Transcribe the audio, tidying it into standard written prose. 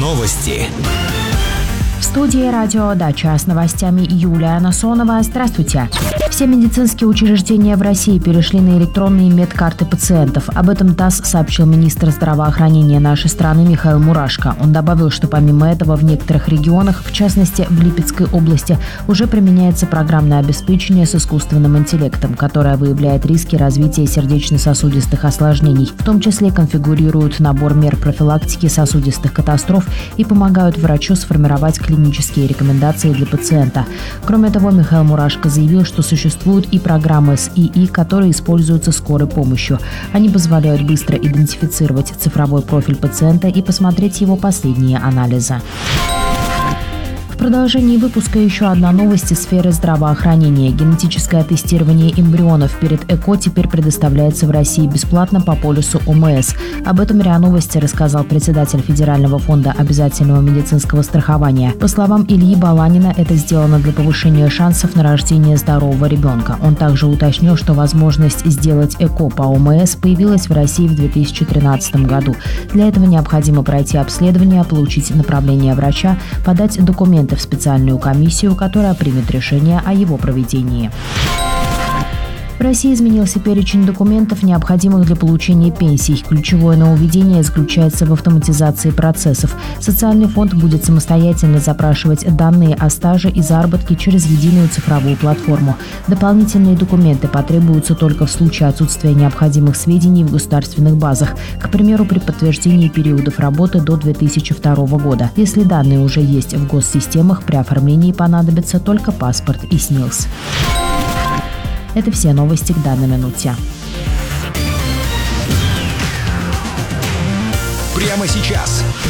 Новости. В студии «Радио Дача» с новостями Юлия Насонова. Здравствуйте. Все медицинские учреждения в России перешли на электронные медкарты пациентов. Об этом ТАСС сообщил министр здравоохранения нашей страны Михаил Мурашко. Он добавил, что помимо этого в некоторых регионах, в частности в Липецкой области, уже применяется программное обеспечение с искусственным интеллектом, которое выявляет риски развития сердечно-сосудистых осложнений, в том числе конфигурирует набор мер профилактики сосудистых катастроф и помогают врачу сформировать клинические рекомендации для пациента. Кроме того, Михаил Мурашко заявил, что существуют и программы с ИИ, которые используются скорой помощью. Они позволяют быстро идентифицировать цифровой профиль пациента и посмотреть его последние анализы. В продолжении выпуска еще одна новость из сферы здравоохранения. Генетическое тестирование эмбрионов перед ЭКО теперь предоставляется в России бесплатно по полису ОМС. Об этом РИА Новости рассказал председатель Федерального фонда обязательного медицинского страхования. По словам Ильи Баланина, это сделано для повышения шансов на рождение здорового ребенка. Он также уточнил, что возможность сделать ЭКО по ОМС появилась в России в 2013 году. Для этого необходимо пройти обследование, получить направление врача, подать документы в специальную комиссию, которая примет решение о его проведении. В России изменился перечень документов, необходимых для получения пенсий. Ключевое нововведение заключается в автоматизации процессов. Социальный фонд будет самостоятельно запрашивать данные о стаже и заработке через единую цифровую платформу. Дополнительные документы потребуются только в случае отсутствия необходимых сведений в государственных базах, к примеру, при подтверждении периодов работы до 2002 года. Если данные уже есть в госсистемах, при оформлении понадобится только паспорт и СНИЛС. Это все новости к данной минуте. Прямо сейчас.